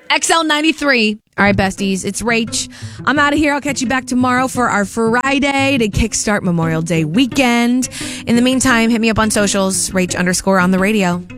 XL93. All right, besties, it's Rach. I'm out of here. I'll catch you back tomorrow for our Friday to kickstart Memorial Day weekend. In the meantime, hit me up on socials, Rach _ on the radio.